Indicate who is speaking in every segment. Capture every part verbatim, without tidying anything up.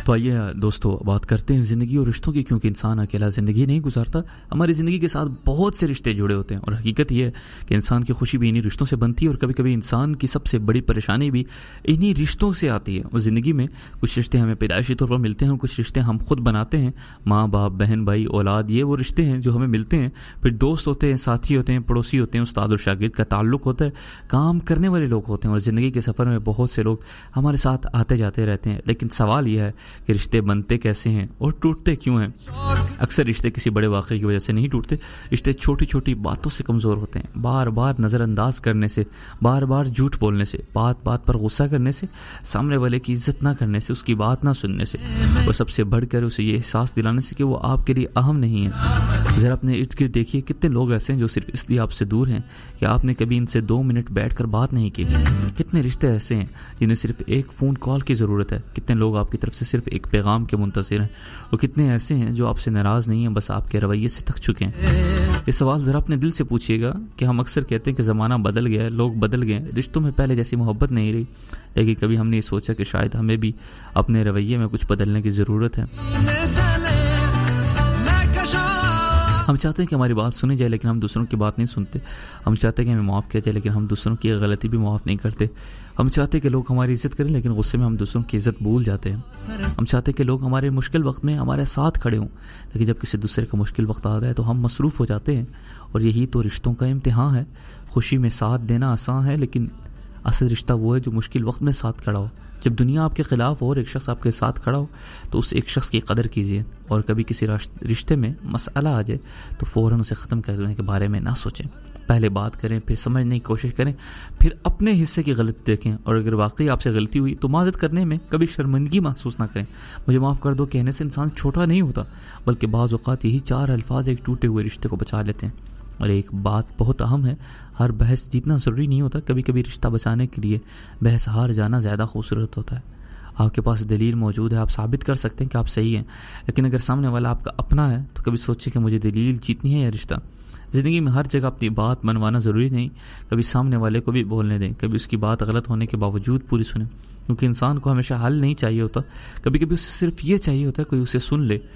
Speaker 1: تو آئیے دوستو بات کرتے ہیں زندگی اور رشتوں کی، کیونکہ انسان اکیلا زندگی نہیں گزارتا. ہماری زندگی کے ساتھ بہت سے رشتے جڑے ہوتے ہیں، اور حقیقت یہ ہے کہ انسان کی خوشی بھی انہی رشتوں سے بنتی ہے، اور کبھی کبھی انسان کی سب سے بڑی پریشانی بھی انہی رشتوں سے آتی ہے. اور زندگی میں کچھ رشتے ہمیں پیدائشی طور پر ملتے ہیں، اور کچھ رشتے ہم خود بناتے ہیں. ماں باپ، بہن بھائی، اولاد، یہ وہ رشتے ہیں جو ہمیں ملتے ہیں. پھر دوست ہوتے ہیں، ساتھی ہوتے ہیں، پڑوسی ہوتے ہیں، استاد اور شاگرد کا تعلق ہوتا ہے، کام کرنے والے لوگ ہوتے ہیں. اور زندگی کے سفر میں بہت سے لوگ ہمارے ساتھ آتے جاتے رہتے ہیں. لیکن سوال یہ ہے کہ رشتے بنتے کیسے ہیں اور ٹوٹتے کیوں ہیں؟ اکثر رشتے کسی بڑے واقعے کی وجہ سے نہیں ٹوٹتے. رشتے چھوٹی چھوٹی باتوں سے کمزور ہوتے ہیں. بار بار نظر انداز کرنے سے، بار بار جھوٹ بولنے سے، بات بات پر غصہ کرنے سے، سامنے والے کی عزت نہ کرنے سے، اس کی بات نہ سننے سے، اور سب سے بڑھ کر اسے یہ احساس دلانے سے کہ وہ آپ کے لیے اہم نہیں ہے. ذرا اپنے ارد گرد دیکھیے کتنے لوگ ایسے ہیں جو صرف اس لیے آپ سے دور ہیں کہ آپ نے کبھی ان سے دو منٹ بیٹھ کر بات نہیں کی. کتنے رشتے ایسے ہیں جنہیں صرف ایک فون کال کی ضرورت ہے. کتنے لوگ آپ کی طرف سے صرف ایک پیغام کے منتظر ہیں، اور کتنے ایسے ہیں جو آپ سے ناراض نہیں ہیں، بس آپ کے رویے سے تھک چکے ہیں. یہ سوال ذرا اپنے دل سے پوچھیے گا کہ ہم اکثر کہتے ہیں کہ زمانہ بدل گیا ہے، لوگ بدل گئے ہیں، رشتوں میں پہلے جیسی محبت نہیں رہی. لیکن کبھی ہم نے یہ سوچا کہ شاید ہمیں بھی اپنے رویے میں کچھ بدلنے کی ضرورت ہے. ہم چاہتے ہیں کہ ہماری بات سنی جائے، لیکن ہم دوسروں کی بات نہیں سنتے. ہم چاہتے ہیں کہ ہمیں معاف کیا جائے، لیکن ہم دوسروں کی غلطی بھی معاف نہیں کرتے. ہم چاہتے ہیں کہ لوگ ہماری عزت کریں، لیکن غصے میں ہم دوسروں کی عزت بھول جاتے ہیں. ہم چاہتے ہیں کہ لوگ ہمارے مشکل وقت میں ہمارے ساتھ کھڑے ہوں، لیکن جب کسی دوسرے کا مشکل وقت آتا ہے تو ہم مصروف ہو جاتے ہیں. اور یہی تو رشتوں کا امتحان ہے. خوشی میں ساتھ دینا آسان ہے، لیکن اصل رشتہ وہ ہے جو مشکل وقت میں ساتھ کھڑا ہو. جب دنیا آپ کے خلاف ہو اور ایک شخص آپ کے ساتھ کھڑا ہو تو اس ایک شخص کی قدر کیجیے. اور کبھی کسی رشتے میں مسئلہ آ جائے تو فوراً اسے ختم کرنے کے بارے میں نہ سوچیں. پہلے بات کریں، پھر سمجھنے کی کوشش کریں، پھر اپنے حصے کی غلطی دیکھیں. اور اگر واقعی آپ سے غلطی ہوئی تو معذرت کرنے میں کبھی شرمندگی محسوس نہ کریں. مجھے معاف کر دو کہنے سے انسان چھوٹا نہیں ہوتا، بلکہ بعض اوقات یہی چار الفاظ ایک ٹوٹے ہوئے رشتے کو بچا لیتے ہیں. اور ایک بات بہت اہم ہے، ہر بحث جیتنا ضروری نہیں ہوتا. کبھی کبھی رشتہ بچانے کے لیے بحث ہار جانا زیادہ خوبصورت ہوتا ہے. آپ کے پاس دلیل موجود ہے، آپ ثابت کر سکتے ہیں کہ آپ صحیح ہیں. لیکن اگر سامنے والا آپ کا اپنا ہے تو کبھی سوچیں کہ مجھے دلیل جیتنی ہے یا رشتہ. زندگی میں ہر جگہ اپنی بات منوانا ضروری نہیں. کبھی سامنے والے کو بھی بولنے دیں، کبھی اس کی بات غلط ہونے کے باوجود پوری سنیں، کیونکہ انسان کو ہمیشہ حل نہیں چاہیے ہوتا. کبھی کبھی اسے صرف یہ چاہیے ہوتا ہے کوئی اسے سن لے.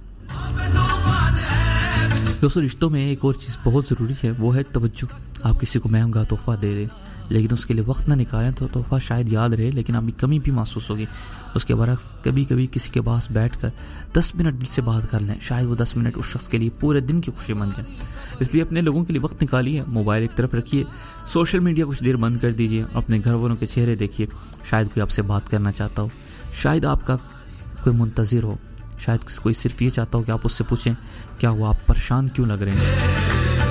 Speaker 1: دوستو رشتوں میں ایک اور چیز بہت ضروری ہے، وہ ہے توجہ. آپ کسی کو مہنگا تحفہ دے دیں لیکن اس کے لیے وقت نہ نکالیں تو تحفہ شاید یاد رہے لیکن ابھی کمی بھی محسوس ہوگی. اس کے برعکس کبھی کبھی کسی کے پاس بیٹھ کر دس منٹ دل سے بات کر لیں، شاید وہ دس منٹ اس شخص کے لیے پورے دن کی خوشی بن جائے. اس لیے اپنے لوگوں کے لیے وقت نکالیے. موبائل ایک طرف رکھیے، سوشل میڈیا کچھ دیر بند کر دیجیے، اپنے گھر والوں کے چہرے دیکھیے. شاید کوئی آپ سے بات کرنا چاہتا ہو، شاید آپ کا کوئی منتظر ہو، شاید کوئی صرف یہ چاہتا ہو کہ آپ اس سے پوچھیں کیا ہوا، آپ پریشان کیوں لگ رہے ہیں.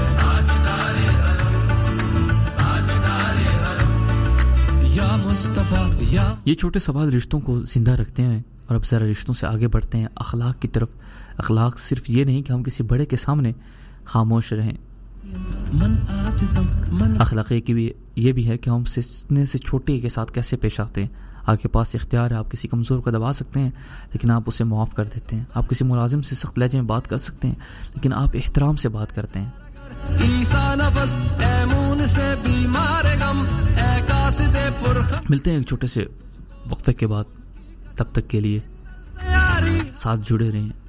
Speaker 1: یہ چھوٹے سوال رشتوں کو زندہ رکھتے ہیں. اور اب ذرا رشتوں سے آگے بڑھتے ہیں اخلاق کی طرف. اخلاق صرف یہ نہیں کہ ہم کسی بڑے کے سامنے خاموش رہیں. اخلاق یہ بھی ہے کہ ہم سچنے سے چھوٹے کے ساتھ کیسے پیش آتے ہیں. آپ کے پاس اختیار ہے، آپ کسی کمزور کو دبا سکتے ہیں لیکن آپ اسے معاف کر دیتے ہیں. آپ کسی ملازم سے سخت لہجے میں بات کر سکتے ہیں لیکن آپ احترام سے بات کرتے ہیں. ملتے ہیں ایک چھوٹے سے وقفے کے بعد. تب تک کے لیے ساتھ جڑے رہیں.